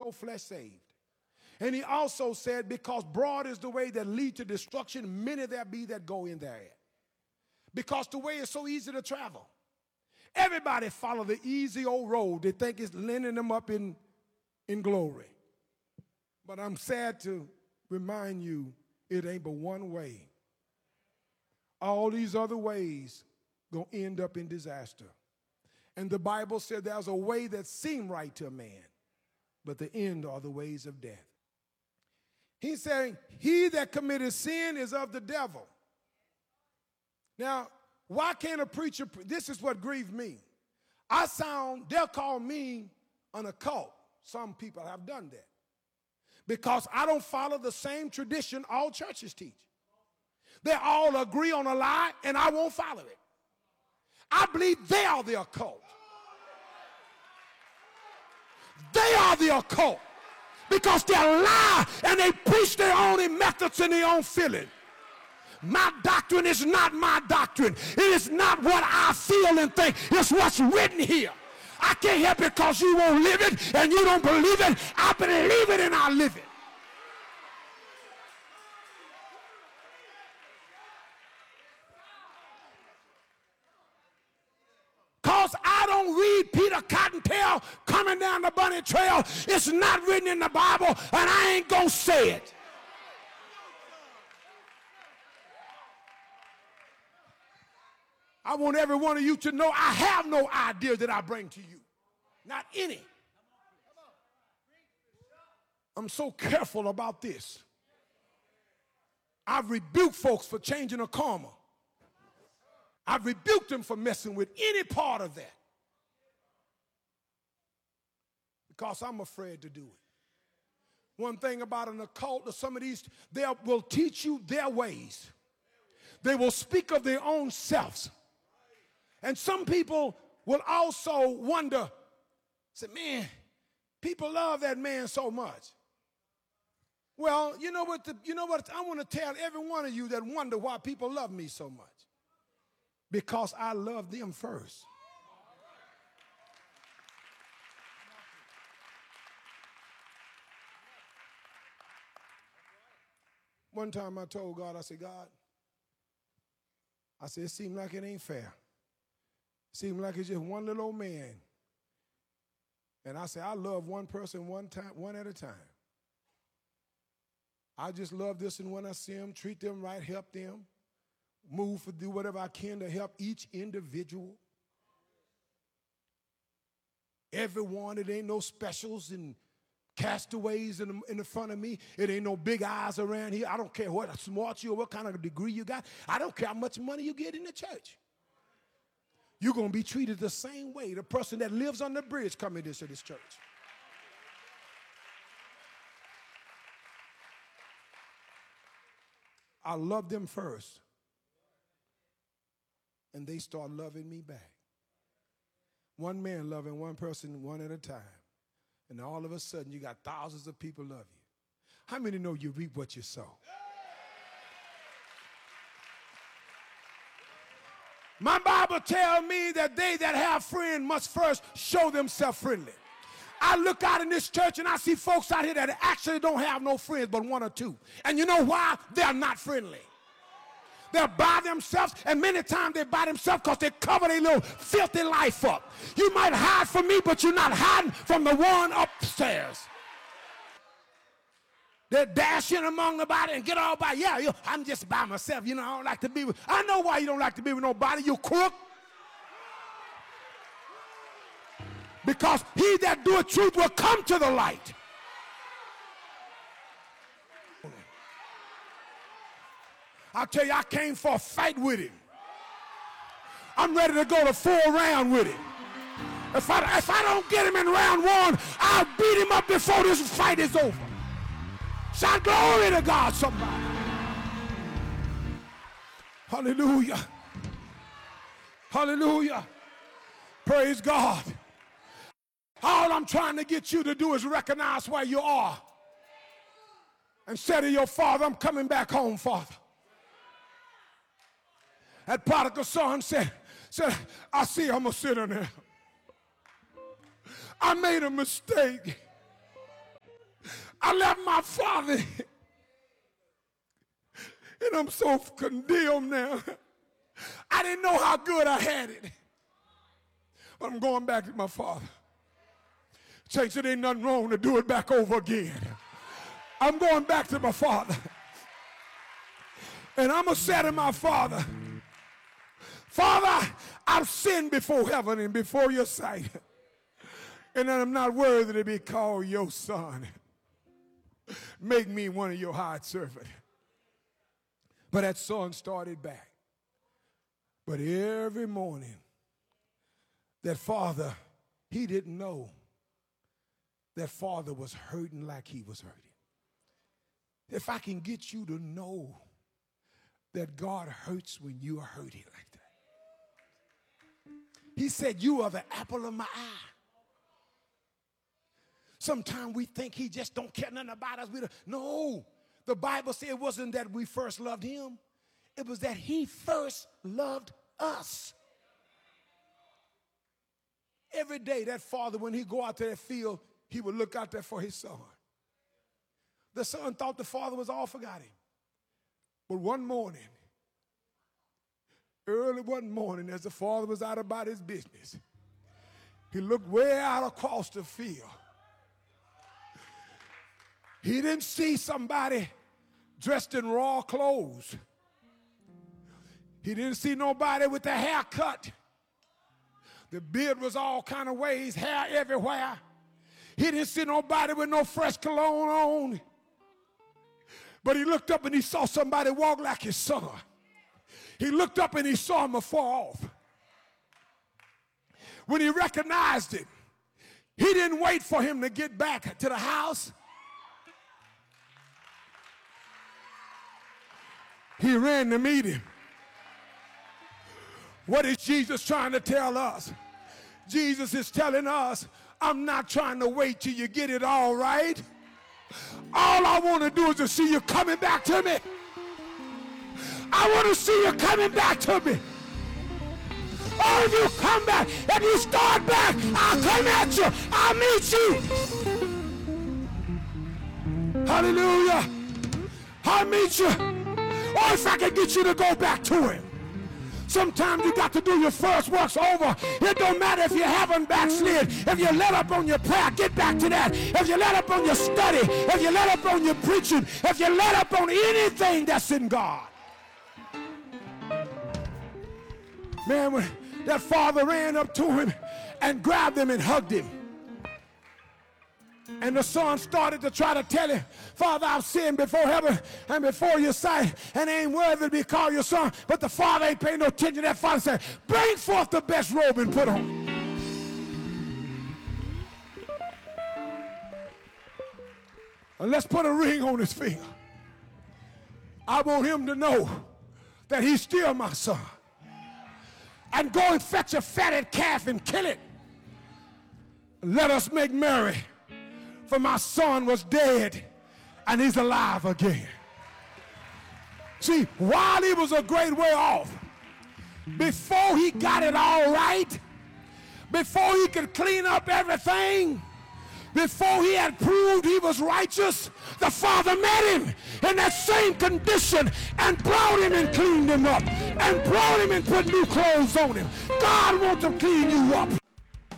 no flesh saved. And he also said, because broad is the way that leads to destruction, many there be that go in thereat. Because the way is so easy to travel. Everybody follow the easy old road. They think it's landing them up in glory. But I'm sad to remind you, it ain't but one way. All these other ways gonna end up in disaster. And the Bible said there's a way that seemed right to a man, but the end are the ways of death. He's saying, he that committed sin is of the devil. Now, why can't a preacher, this is what grieved me. They'll call me an occult. Some people have done that. Because I don't follow the same tradition all churches teach. They all agree on a lie, and I won't follow it. I believe they are the occult. They are the occult. Because they lie and they preach their own methods and their own feeling. My doctrine is not my doctrine. It is not what I feel and think. It's what's written here. I can't help it because you won't live it and you don't believe it. I believe it and I live it. Because I don't read Peter Cottontail coming down the bunny trail. It's not written in the Bible, and I ain't going to say it. I want every one of you to know I have no idea that I bring to you. Not any. I'm so careful about this. I've rebuked folks for changing a comma. I've rebuked them for messing with any part of that. Because I'm afraid to do it. One thing about an occult, or some of these, they will teach you their ways. They will speak of their own selves. And some people will also wonder, say, man, people love that man so much. Well, you know what? I want to tell every one of you that wonder why people love me so much. Because I love them first. One time I told God, I said, God, it seems like it ain't fair. It seems like it's just one little old man. And I said, I love one person one at a time. I just love this, and when I see them, treat them right, help them. Do whatever I can to help each individual. Everyone, it ain't no specials and castaways in the front of me. It ain't no big eyes around here. I don't care what smart you or what kind of degree you got. I don't care how much money you get in the church. You're going to be treated the same way. The person that lives on the bridge coming to this church. I love them first. And they start loving me back. One man loving one person one at a time. And all of a sudden, you got thousands of people love you. How many know you reap what you sow? My Bible tells me that they that have friends must first show themselves friendly. I look out in this church and I see folks out here that actually don't have no friends but one or two. And you know why? They're not friendly. They're by themselves, and many times they're by themselves because they cover their little filthy life up. You might hide from me, but you're not hiding from the one upstairs. They dash in among the body and get all by. Yeah, I'm just by myself. I don't like to be with. I know why you don't like to be with nobody, you crook. Because he that doeth truth will come to the light. I tell you, I came for a fight with him. I'm ready to go to 4 round with him. If I don't get him in round 1, I'll beat him up before this fight is over. Shout glory to God, somebody. Hallelujah. Hallelujah. Praise God. All I'm trying to get you to do is recognize where you are. And say to your father, I'm coming back home, Father. That prodigal son said, I see I'm a sinner now. I made a mistake. I left my father. And I'm so condemned now. I didn't know how good I had it. But I'm going back to my father. Saints, it ain't nothing wrong to do it back over again. I'm going back to my father. And I'm going to say to my father, Father, I've sinned before heaven and before your sight. And I'm not worthy to be called your son. Make me one of your hired servants. But that son started back. But every morning, that father, he didn't know that father was hurting like he was hurting. If I can get you to know that God hurts when you are hurting like that. He said, you are the apple of my eye. Sometimes we think he just don't care nothing about us. No, the Bible said it wasn't that we first loved him. It was that he first loved us. Every day that father, when he go out to that field, he would look out there for his son. The son thought the father was all forgot him. But one morning, early one morning, as the father was out about his business, he looked way out across the field. He didn't see somebody dressed in raw clothes. He didn't see nobody with the hair cut. The beard was all kind of ways, hair everywhere. He didn't see nobody with no fresh cologne on. But he looked up and he saw somebody walk like his son. He looked up and he saw him afar off. When he recognized it, he didn't wait for him to get back to the house. He ran to meet him. What is Jesus trying to tell us? Jesus is telling us, I'm not trying to wait till you get it all right. All I want to do is to see you coming back to me. I want to see you coming back to me. Or if you come back, if you start back, I'll come at you. I'll meet you. Hallelujah. I'll meet you. Or if I can get you to go back to him. Sometimes you got to do your first works over. It don't matter if you haven't backslid. If you let up on your prayer, get back to that. If you let up on your study, if you let up on your preaching, if you let up on anything that's in God. Man, when that father ran up to him and grabbed him and hugged him. And the son started to try to tell him, Father, I've sinned before heaven and before your sight, and ain't worthy to be called your son. But the father ain't paying no attention. That father said, bring forth the best robe and put on. And let's put a ring on his finger. I want him to know that he's still my son. And go and fetch a fatted calf and kill it. Let us make merry. For my son was dead and he's alive again. See, while he was a great way off, before he got it all right, before he could clean up everything, before he had proved he was righteous, the father met him in that same condition and brought him and cleaned him up and brought him and put new clothes on him. God wants to clean you up.